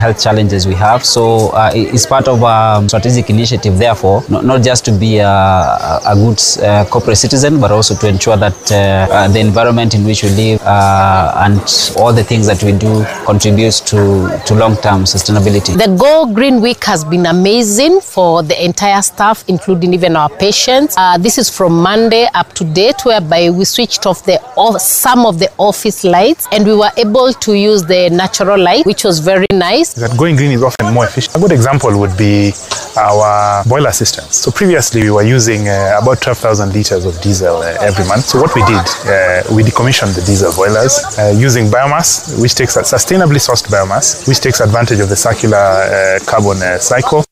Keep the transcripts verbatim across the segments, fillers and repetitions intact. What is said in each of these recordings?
health challenges we have. So uh, it's part of a strategic initiative, therefore, not, not just to be a, a good uh, corporate citizen, but also to ensure that uh, uh, the environment in which we live uh, and all the things that we do contributes to, to long-term sustainability. The Go Green Week has been amazing for the entire staff, including even our patients. Uh, this is from Monday up to date, whereby we switched off the some of the office lights and we were able to use the natural light, which was very nice. That going green is often more efficient. A good example would be our boiler systems. So previously we were using uh, about twelve thousand liters of diesel uh, every month. So what we did, uh, we decommissioned the diesel boilers uh, using biomass, which takes a sustainably sourced biomass, which takes advantage of the circular uh, carbon uh, cycle.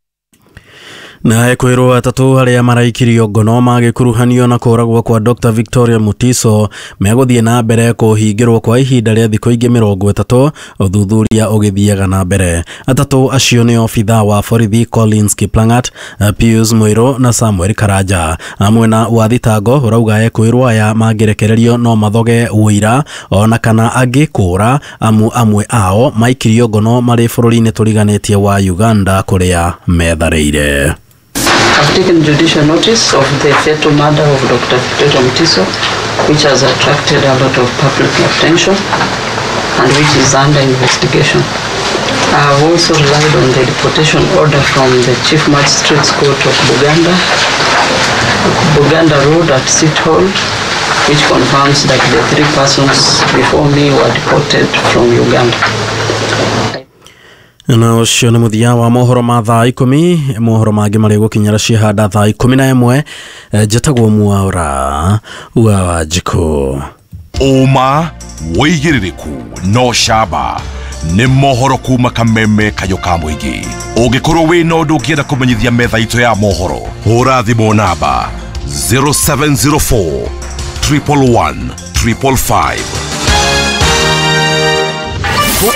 Na ekwirwo atatu haria maraikirio ngono magikuruhanio na kuragwo kwa Doctor Victoria Mutiso meguthie na mbere kuhingirwo kwa ihinda ria thikũ ingĩ mĩrongo ĩtatũ uthuthuria ugithiaga na mbere. Atatu acio ni obitha wa borithi Collins Kiplangat, Pius Muiro na Samuel Karanja. Amwena wa thitango urauga ekwirwo aya mangirekererio no mathoge wĩira ona kana angikũra amu amwe ao maikirio ngono mari bũrũri-inĩ tũriganĩtie wa Uganda kuria methareire. I've taken judicial notice of the fatal murder of Doctor Victoria Mutiso, which has attracted a lot of public attention and which is under investigation. I have also relied on the deportation order from the Chief Magistrate's Court of Buganda, Buganda Road at City Hall, which confirms that the three persons before me were deported from Uganda. Na ucio ni muthia wa mohoro ma thaa ikumi. Mohoro mangi mari gukinyira cihanda thaa ikumi na ĩmwe. Njĩtagwo Mwaura wa Wanjiku. Uma wĩigĩrĩrĩku no camba nĩ mohoro kuma Kameme kayo ka mũingĩ. Ũngĩkorwo wĩ na ũndũ ũngĩenda kũmenyithia metha itũ ya mohoro, hũra thimũ namba zero seven zero four, one one one, five five five.